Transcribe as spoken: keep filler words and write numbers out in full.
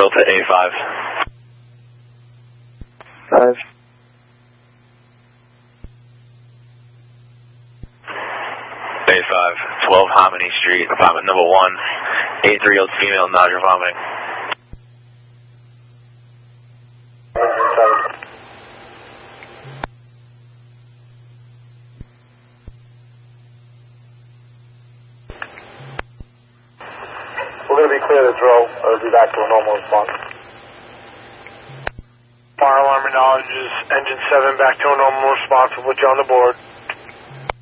Delta A five. Five. A five, twelve Hominy Street, apartment number one, A three-year-old female, nausea vomiting. We're going to be clear to drill, or be back to a normal response. Fire alarm acknowledges engine seven back to a normal response. We'll put you on the board.